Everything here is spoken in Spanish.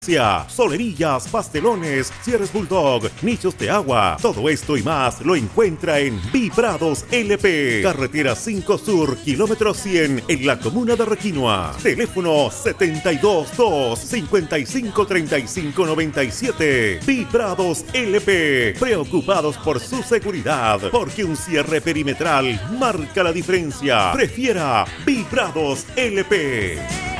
Solerillas, pastelones, cierres bulldog, nichos de agua. Todo esto y más lo encuentra en Viprados LP. Carretera 5 Sur, kilómetro 100, en la comuna de Requinoa. Teléfono 722-553597. Viprados LP. Preocupados por su seguridad, porque un cierre perimetral marca la diferencia. Prefiera Viprados LP.